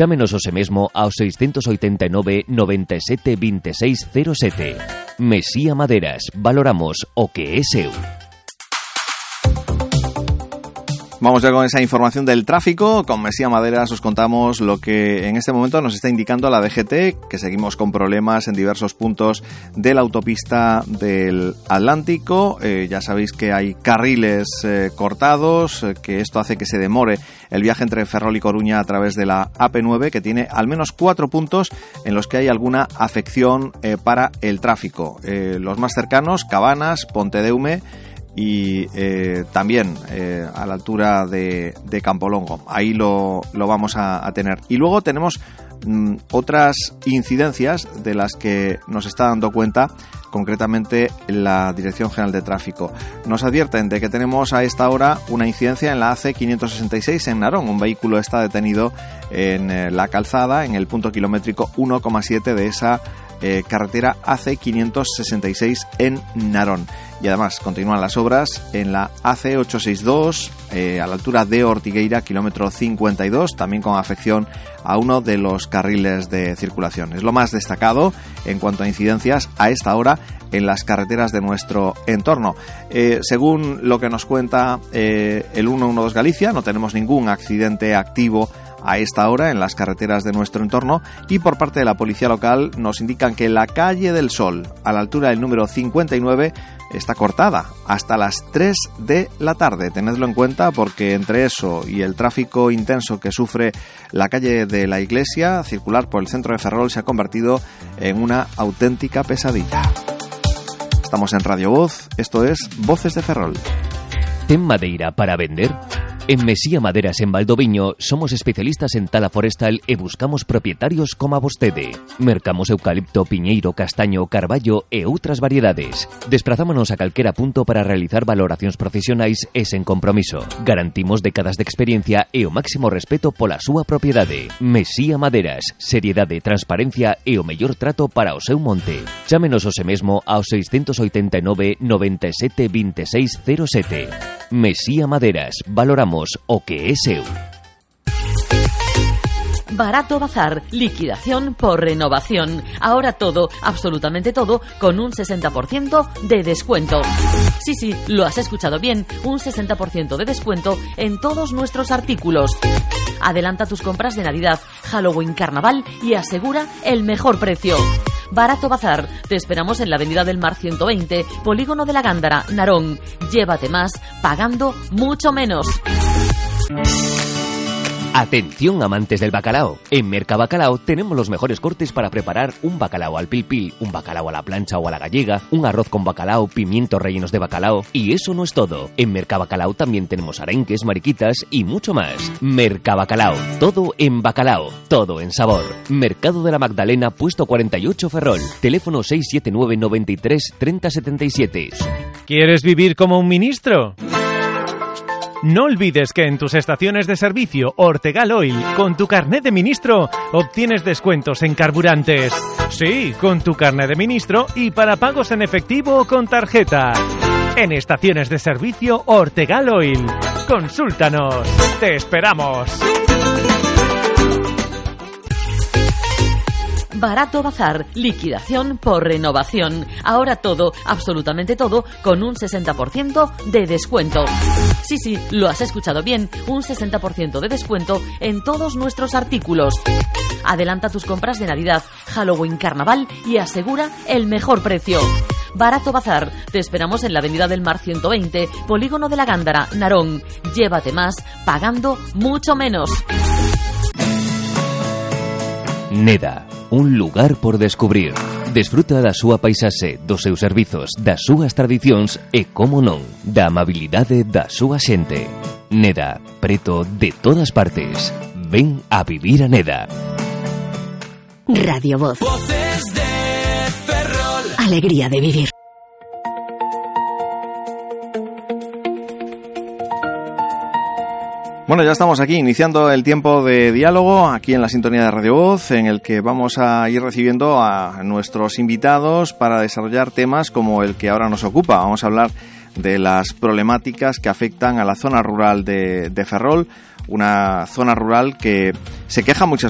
Chámenos hoxe mesmo ao 689 97 26 07. Mesía Maderas, valoramos o que é seu. Vamos ya con esa información del tráfico. Con Mesía Maderas os contamos lo que en este momento nos está indicando la DGT, que seguimos con problemas en diversos puntos de la autopista del Atlántico. Ya sabéis que hay carriles cortados, que esto hace que se demore el viaje entre Ferrol y Coruña a través de la AP9, que tiene al menos 4 puntos en los que hay alguna afección para el tráfico. Los más cercanos, Cabanas, Pontedeume y también a la altura de Campolongo. Ahí lo vamos a tener. Y luego tenemos otras incidencias de las que nos está dando cuenta concretamente la Dirección General de Tráfico. Nos advierten de que tenemos a esta hora una incidencia en la AC 566 en Narón. Un vehículo está detenido en la calzada, en el punto kilométrico 1,7 de esa carretera AC 566 en Narón. Y además continúan las obras en la AC 862 a la altura de Ortigueira, kilómetro 52, también con afección a uno de los carriles de circulación. Es lo más destacado en cuanto a incidencias a esta hora en las carreteras de nuestro entorno. Según lo que nos cuenta el 112 Galicia, no tenemos ningún accidente activo a esta hora en las carreteras de nuestro entorno, y por parte de la policía local nos indican que la calle del Sol, a la altura del número 59, está cortada hasta las 3 de la tarde. Tenedlo en cuenta, porque entre eso y el tráfico intenso que sufre la calle de la Iglesia, circular por el centro de Ferrol se ha convertido en una auténtica pesadilla. Estamos en Radio Voz, esto es Voces de Ferrol. ¿Ten madeira para vender? En Mesía Maderas en Valdoviño somos especialistas en tala forestal e buscamos propietarios como a vostede. Mercamos eucalipto, piñeiro, castaño, carballo e outras variedades. Desprazámonos a calquera punto para realizar valoracións profesionais e sen compromiso. Garantimos décadas de experiencia e o máximo respeto pola súa propiedade. Mesía Maderas, seriedade, transparencia e o mellor trato para o seu monte. Chámenos hoxe mesmo ao 689 97 26 07. Mesía Maderas, valoramos o que é seu. Barato Bazar, liquidación por renovación. Ahora todo, absolutamente todo, con un 60% de descuento. Sí, lo has escuchado bien, un 60% de descuento en todos nuestros artículos. Adelanta tus compras de Navidad, Halloween, Carnaval y asegura el mejor precio. Barato Bazar, te esperamos en la Avenida del Mar 120, Polígono de la Gándara, Narón. Llévate más, pagando mucho menos. Atención, amantes del bacalao. En Mercabacalao tenemos los mejores cortes para preparar un bacalao al pil pil, un bacalao a la plancha o a la gallega, un arroz con bacalao, pimientos rellenos de bacalao. Y eso no es todo. En Mercabacalao también tenemos arenques, mariquitas y mucho más. Mercabacalao, todo en bacalao, todo en sabor. Mercado de la Magdalena, puesto 48 Ferrol. Teléfono 679 93 30 77. ¿Quieres vivir como un ministro? No olvides que en tus estaciones de servicio Ortegal Oil, con tu carnet de ministro, obtienes descuentos en carburantes. Sí, con tu carnet de ministro y para pagos en efectivo o con tarjeta. En estaciones de servicio Ortegal Oil. Consúltanos. ¡Te esperamos! Barato Bazar, liquidación por renovación. Ahora todo, absolutamente todo, con un 60% de descuento. Sí, lo has escuchado bien, un 60% de descuento en todos nuestros artículos. Adelanta tus compras de Navidad, Halloween, Carnaval y asegura el mejor precio. Barato Bazar, te esperamos en la Avenida del Mar 120, Polígono de la Gándara, Narón. Llévate más, pagando mucho menos. Neda, un lugar por descubrir. Desfruta da súa paisaxe, dos seus servizos, das súas tradicións e, como non, da amabilidade da súa xente. Neda, preto de todas partes. Ven a vivir a Neda. Radio Voz. Voces de Ferrol. Alegría de vivir. Bueno, ya estamos aquí iniciando el tiempo de diálogo aquí en la sintonía de Radio Voz, en el que vamos a ir recibiendo a nuestros invitados para desarrollar temas como el que ahora nos ocupa. Vamos a hablar de las problemáticas que afectan a la zona rural de Ferrol, una zona rural que se queja muchas